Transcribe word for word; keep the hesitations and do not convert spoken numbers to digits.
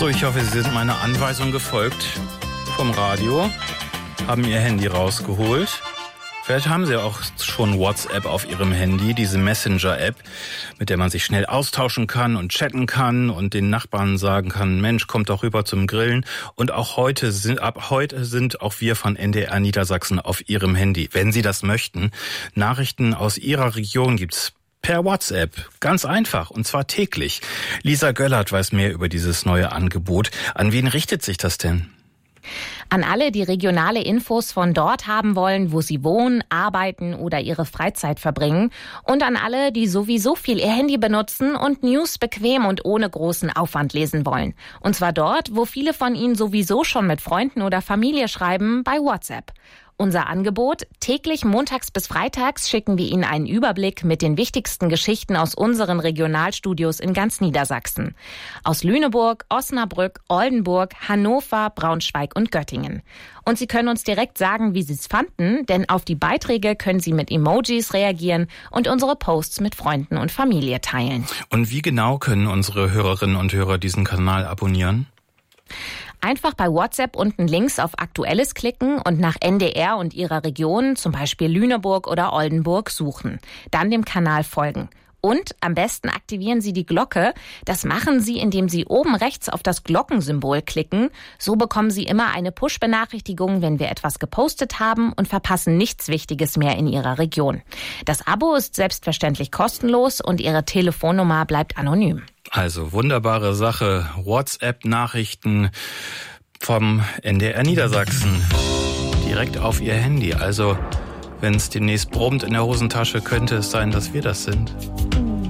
So, ich hoffe, Sie sind meiner Anweisung gefolgt vom Radio, haben Ihr Handy rausgeholt. Vielleicht haben Sie auch schon WhatsApp auf Ihrem Handy, diese Messenger-App, mit der man sich schnell austauschen kann und chatten kann und den Nachbarn sagen kann, Mensch, kommt doch rüber zum Grillen. Und auch heute sind, ab heute sind auch wir von N D R Niedersachsen auf Ihrem Handy, wenn Sie das möchten. Nachrichten aus Ihrer Region gibt's per WhatsApp. Ganz einfach, und zwar täglich. Lisa Göllert weiß mehr über dieses neue Angebot. An wen richtet sich das denn? An alle, die regionale Infos von dort haben wollen, wo sie wohnen, arbeiten oder ihre Freizeit verbringen. Und an alle, die sowieso viel ihr Handy benutzen und News bequem und ohne großen Aufwand lesen wollen. Und zwar dort, wo viele von ihnen sowieso schon mit Freunden oder Familie schreiben, bei WhatsApp. Unser Angebot: täglich montags bis freitags schicken wir Ihnen einen Überblick mit den wichtigsten Geschichten aus unseren Regionalstudios in ganz Niedersachsen. Aus Lüneburg, Osnabrück, Oldenburg, Hannover, Braunschweig und Göttingen. Und Sie können uns direkt sagen, wie Sie es fanden, denn auf die Beiträge können Sie mit Emojis reagieren und unsere Posts mit Freunden und Familie teilen. Und wie genau können unsere Hörerinnen und Hörer diesen Kanal abonnieren? Einfach bei WhatsApp unten links auf Aktuelles klicken und nach N D R und Ihrer Region, zum Beispiel Lüneburg oder Oldenburg, suchen. Dann dem Kanal folgen. Und am besten aktivieren Sie die Glocke. Das machen Sie, indem Sie oben rechts auf das Glockensymbol klicken. So bekommen Sie immer eine Push-Benachrichtigung, wenn wir etwas gepostet haben, und verpassen nichts Wichtiges mehr in Ihrer Region. Das Abo ist selbstverständlich kostenlos und Ihre Telefonnummer bleibt anonym. Also wunderbare Sache. WhatsApp-Nachrichten vom N D R Niedersachsen direkt auf Ihr Handy. Also wenn es demnächst brummt in der Hosentasche, könnte es sein, dass wir das sind.